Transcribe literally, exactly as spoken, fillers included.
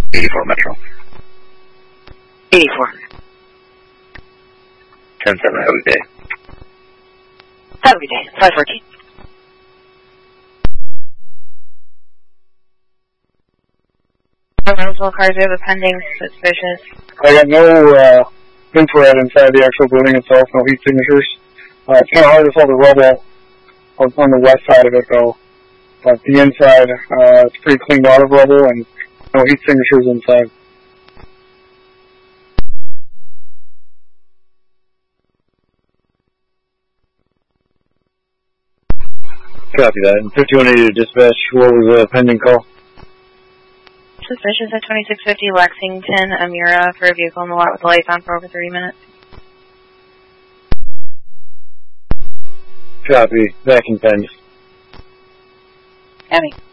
eighty-four Metro. eighty-four. ten seven, have a good day. Have a good day. five fourteen. Multiple cars, we have a pending suspicious. I got no uh, infrared inside the actual building itself, no heat signatures. Uh, it's kind of hard to tell the rubble on, on the west side of it, though. But the inside, uh, it's pretty cleaned out of rubble and no heat signatures inside. Copy that. And fifty-one eighty to dispatch, what was the pending call? Suspicious at twenty-six fifty Lexington, Amira, for a vehicle in the lot with the lights on for over thirty minutes. Copy. Backing penned. Abby.